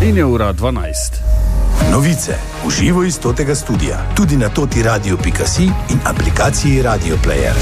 In je ura 12. Novice v živo iz totega studia, tudi na totiradio.si in aplikaciji Radio Player.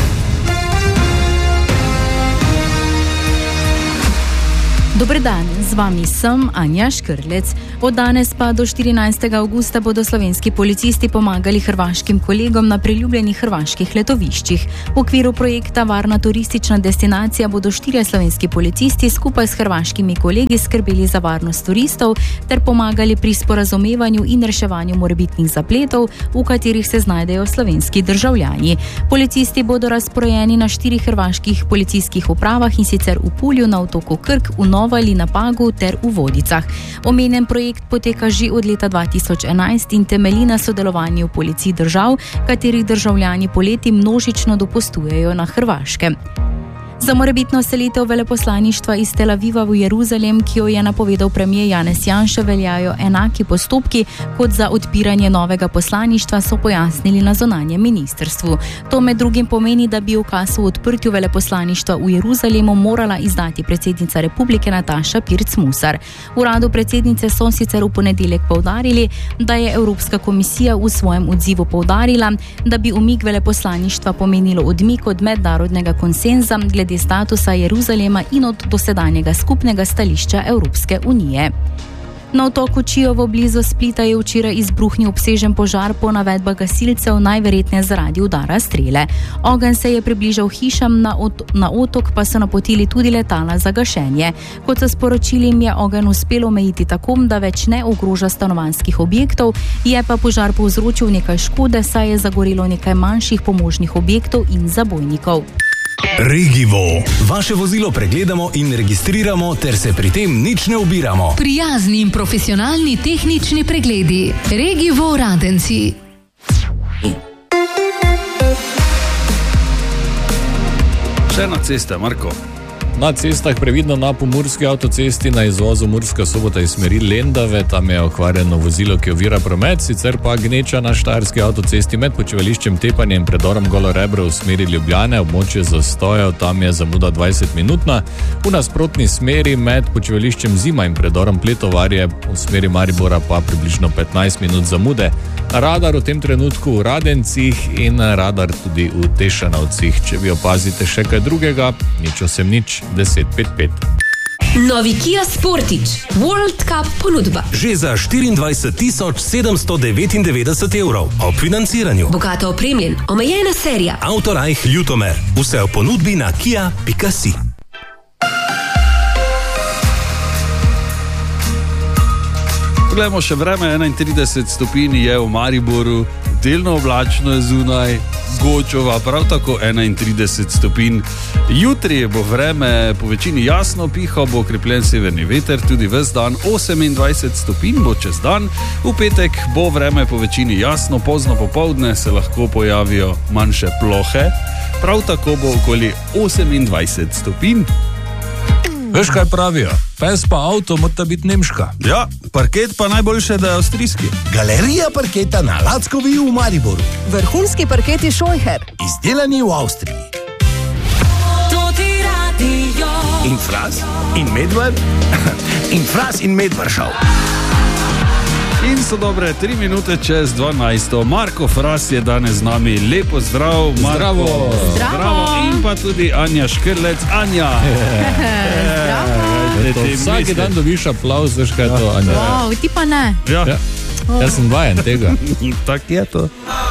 Dober dan, z vami sem Anja Škrlec. Od danes pa do 14. avgusta bodo slovenski policisti pomagali hrvaškim kolegom na priljubljenih hrvaških letoviščih. V okviru projekta Varna turistična destinacija bodo 4 slovenski policisti skupaj s hrvaškimi kolegi skrbeli za varnost turistov ter pomagali pri sporazumevanju in reševanju morebitnih zapletov, v katerih se znajdejo slovenski državljani. Policisti bodo razporejeni na 4 hrvaških policijskih upravah, in sicer v Pulju, na otoku Krk, v Novali, na Pagu ter v Vodicah. Omenjen projekt poteka že od leta 2011 in temelji na sodelovanju policij držav, katerih državljani poleti množično dopustujejo na Hrvaškem. Za morebitno selitev veleposlaništva iz Tel Aviva v Jeruzalem, ki jo je napovedal premier Janez Janša, veljajo enaki postopki kot za odpiranje novega poslaništva, so pojasnili na zunanjem ministrstvu. To med drugim pomeni, da bi ukaz o odprtju veleposlaništva v Jeruzalemu morala izdati predsednica republike Nataša Pirc Musar. V uradu predsednice so sicer v ponedeljek poudarili, da je Evropska komisija v svojem odzivu poudarila, da bi umik veleposlaništva pomenilo odmik od mednarodnega konsenza glede statusa Jeruzalema in od dosedanjega skupnega stališča Evropske unije. Na otoku Čiovo blizu Splita je včeraj izbruhnil obsežen požar, po navedbah gasilcev najverjetneje zaradi udara strele. Ogenj se je približal hišam, na otok pa so napotili tudi letala za gašenje. Kot so sporočili, jim je ogenj uspelo omejiti tako, da več ne ogroža stanovanjskih objektov, je pa požar povzročil nekaj škode, saj je zagorelo nekaj manjših pomožnih objektov in zabojnikov. Regivo. Vaše vozilo pregledamo in registriramo ter se pri tem nič ne ubiramo. Prijazni in profesionalni tehnični pregledi. Regivo Radenci. Še na ceste, Marko. Na cestah previdno na pomurski avtocesti na izvozu Murska Sobota iz smeri Lendave, tam je okvarjeno vozilo, ki ovira promet, sicer pa gneča na štajerski avtocesti med počivališčem Tepanje in predorom Golo Rebro v smeri Ljubljane, območje zastojev, tam je zamuda 20-minutna, v nasprotni smeri med počivališčem Zima in predorom Pletovarje v smeri Maribora pa približno 15 minut zamude. Radar v tem trenutku v Radencih in radar tudi v Tešanovcih. Če vi opazite še kaj drugega, nič 1055. Novi Kia Sportage World Cup ponudba. Že za 24.799 evrov ob financiranju. Bogato opremljen, omejena serija. Autorajh Ljutomer. Vse v ponudbi na kia.si. Poglejmo še vreme, 31 stopinj je v Mariboru, delno oblačno je zunaj, Gočova prav tako 31 stopinj. Jutri bo vreme po večini jasno, pihal bo okrepljen severni veter, tudi ves dan 28 stopinj bo čez dan. V petek bo vreme po večini jasno, pozno popoldne se lahko pojavijo manjše plohe, prav tako bo okoli 28 stopinj. Veš, kaj pravijo? Pes pa avto mora biti nemška. Ja, parket pa najboljše, da je avstrijski. Galerija parketa na Lackovi v Mariboru. Vrhunski parketi Scheucher. Izdelani v Avstriji. In Fras in Medved in Fras in Medvršov. In so dobre 3 minute čez 12. Marko Fras je danes z nami. Lepo zdrav, Marko. Zdravo. In pa tudi Anja Škrlec. Anja. Vsaki dan dobiš aplavz, veš kaj je to, Anja. Wow, ti pa ne. Ja. Jaz sem vajen tega. Tak je to.